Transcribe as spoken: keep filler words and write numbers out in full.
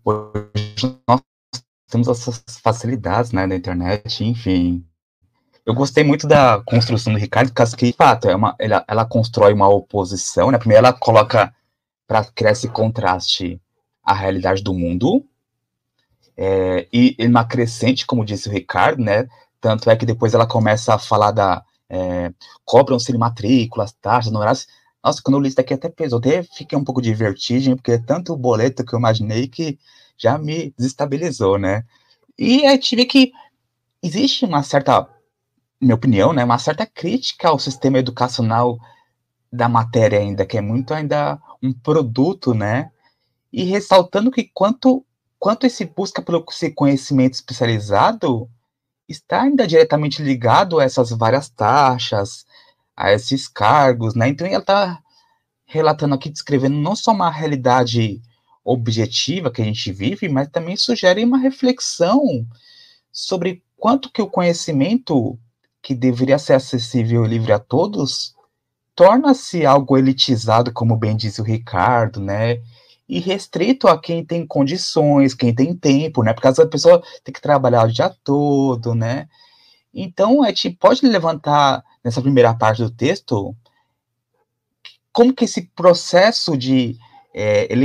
Hoje nós temos essas facilidades, né, da internet, enfim. Eu gostei muito da construção do Ricardo, por causa que, de fato, é uma, ela, ela constrói uma oposição, né? Primeiro ela coloca, para criar esse contraste, a realidade do mundo, é, e uma crescente, como disse o Ricardo, né? Tanto é que depois ela começa a falar da... É, cobram-se matrículas, taxas, honorários. Nossa, quando eu li isso daqui até pesou, até fiquei um pouco de vertigem, porque é tanto boleto que eu imaginei que já me desestabilizou, né? E aí tive que... Existe uma certa, minha opinião, né, uma certa crítica ao sistema educacional da matéria ainda, que é muito ainda um produto, né? E ressaltando que quanto, quanto esse busca por esse conhecimento especializado está ainda diretamente ligado a essas várias taxas, a esses cargos, né? Então ela está relatando aqui, descrevendo não só uma realidade objetiva que a gente vive, mas também sugere uma reflexão sobre quanto que o conhecimento, que deveria ser acessível e livre a todos, torna-se algo elitizado, como bem diz o Ricardo, né? E restrito a quem tem condições, quem tem tempo, né? Porque a pessoa tem que trabalhar o dia todo, né? Então, a gente pode levantar, nessa primeira parte do texto, como que esse processo de é,